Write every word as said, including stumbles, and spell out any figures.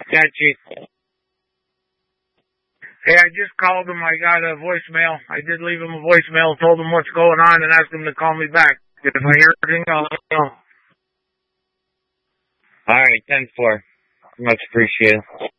Yeah, Chief. Hey, I just called him. I got a voicemail. I did leave him a voicemail, told him what's going on, and asked him to call me back. If I hear anything, I'll let you know. All right, ten four. Much appreciated.